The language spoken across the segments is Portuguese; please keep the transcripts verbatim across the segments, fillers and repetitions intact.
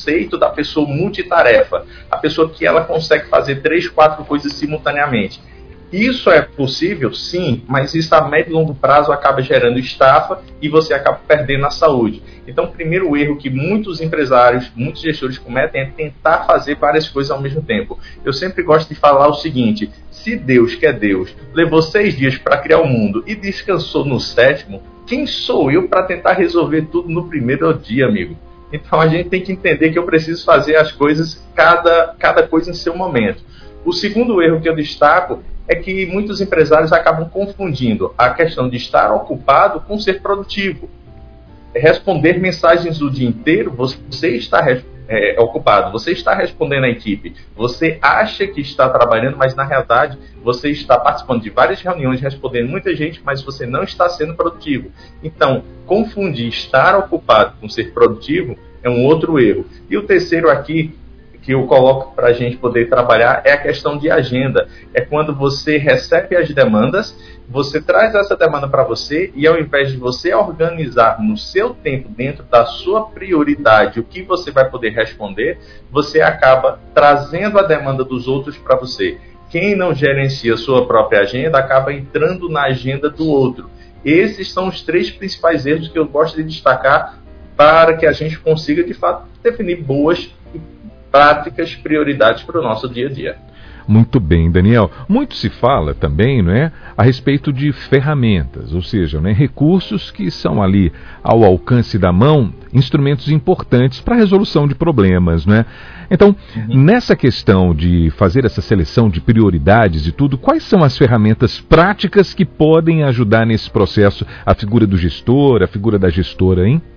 conceito da pessoa multitarefa, a pessoa que ela consegue fazer três, quatro coisas simultaneamente. Isso é possível? Sim, mas isso a médio e longo prazo acaba gerando estafa e você acaba perdendo a saúde. Então, o primeiro erro que muitos empresários, muitos gestores cometem é tentar fazer várias coisas ao mesmo tempo. Eu sempre gosto de falar o seguinte: se Deus, que é Deus, levou seis dias para criar o mundo e descansou no sétimo, quem sou eu para tentar resolver tudo no primeiro dia, amigo? Então, a gente tem que entender que eu preciso fazer as coisas, cada, cada coisa em seu momento. O segundo erro que eu destaco é que muitos empresários acabam confundindo a questão de estar ocupado com ser produtivo. Responder mensagens o dia inteiro, você está é, ocupado, você está respondendo à equipe, você acha que está trabalhando, mas na realidade você está participando de várias reuniões, respondendo muita gente, mas você não está sendo produtivo. Então, confundir estar ocupado com ser produtivo é um outro erro. E o terceiro aqui, que eu coloco para a gente poder trabalhar, é a questão de agenda. É quando você recebe as demandas, você traz essa demanda para você e ao invés de você organizar no seu tempo, dentro da sua prioridade, o que você vai poder responder, você acaba trazendo a demanda dos outros para você. Quem não gerencia a sua própria agenda acaba entrando na agenda do outro. Esses são os três principais erros que eu gosto de destacar para que a gente consiga, de fato, definir boas práticas, prioridades para o nosso dia a dia. Muito bem, Daniel. Muito se fala também, não é, a respeito de ferramentas, ou seja, né, recursos que são ali ao alcance da mão, instrumentos importantes para a resolução de problemas, não é? Então, uhum. nessa questão de fazer essa seleção de prioridades e tudo, quais são as ferramentas práticas que podem ajudar nesse processo? A figura do gestor, a figura da gestora, hein?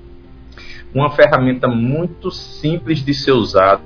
Uma ferramenta muito simples de ser usada.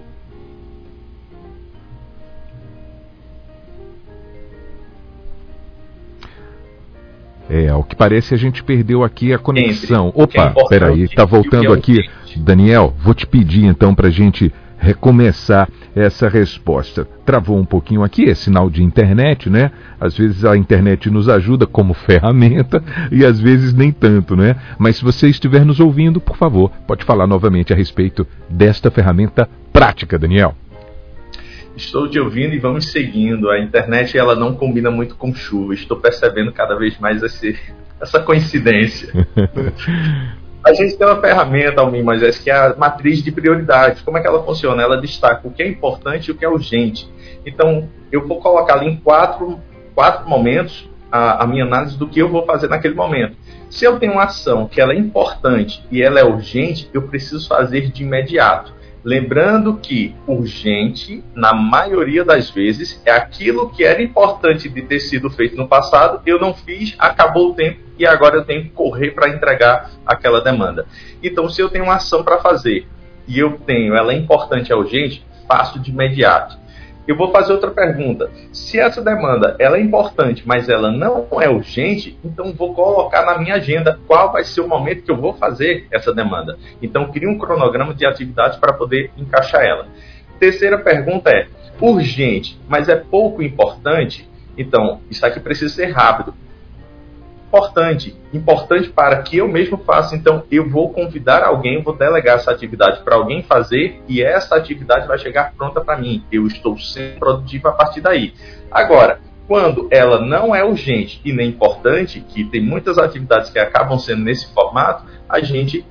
É, ao que parece a gente perdeu aqui a conexão. Sempre. Opa, é peraí, está voltando aqui. Daniel, vou te pedir então para a gente recomeçar essa resposta. Travou um pouquinho aqui, é sinal de internet, né? Às vezes a internet nos ajuda como ferramenta e às vezes nem tanto, né? Mas se você estiver nos ouvindo, por favor, pode falar novamente a respeito desta ferramenta prática, Daniel. Estou te ouvindo e vamos seguindo. A internet ela não combina muito com chuva. Estou percebendo cada vez mais esse, essa coincidência. A gente tem uma ferramenta, Almir Moisés, que é a matriz de prioridades. Como é que ela funciona? Ela destaca o que é importante e o que é urgente. Então, eu vou colocar ali em quatro, quatro momentos a, a minha análise do que eu vou fazer naquele momento. Se eu tenho uma ação que ela é importante e ela é urgente, eu preciso fazer de imediato. Lembrando que urgente, na maioria das vezes, é aquilo que era importante de ter sido feito no passado, eu não fiz, acabou o tempo e agora eu tenho que correr para entregar aquela demanda. Então, se eu tenho uma ação para fazer e eu tenho, ela é importante, é urgente, faço de imediato. Eu vou fazer outra pergunta. Se essa demanda ela é importante, mas ela não é urgente, então vou colocar na minha agenda qual vai ser o momento que eu vou fazer essa demanda. Então, crio um cronograma de atividades para poder encaixar ela. Terceira pergunta é, urgente, mas é pouco importante? Então, isso aqui precisa ser rápido. Importante, importante para que eu mesmo faça, então eu vou convidar alguém, vou delegar essa atividade para alguém fazer e essa atividade vai chegar pronta para mim. Eu estou sendo produtivo a partir daí. Agora, quando ela não é urgente e nem importante, que tem muitas atividades que acabam sendo nesse formato, a gente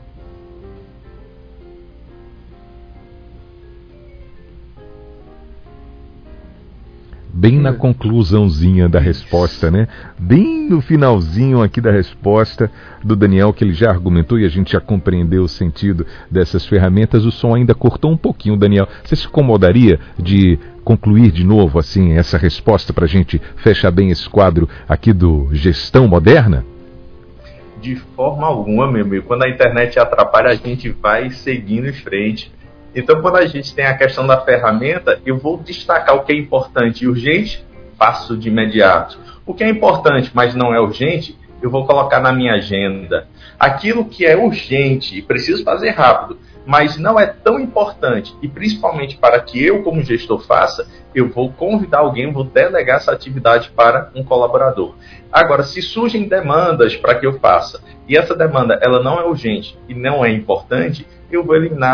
bem na conclusãozinha da resposta, né? Bem no finalzinho aqui da resposta do Daniel, que ele já argumentou e a gente já compreendeu o sentido dessas ferramentas. O som ainda cortou um pouquinho, Daniel. Você se incomodaria de concluir de novo, assim, essa resposta para a gente fechar bem esse quadro aqui do Gestão Moderna? De forma alguma, meu amigo. Quando a internet atrapalha, a gente vai seguindo em frente. Então, quando a gente tem a questão da ferramenta, eu vou destacar o que é importante e urgente, faço de imediato. O que é importante, mas não é urgente, eu vou colocar na minha agenda. Aquilo que é urgente e preciso fazer rápido, mas não é tão importante, e principalmente para que eu, como gestor, faça, eu vou convidar alguém, vou delegar essa atividade para um colaborador. Agora, se surgem demandas para que eu faça, e essa demanda ela não é urgente e não é importante, eu vou eliminar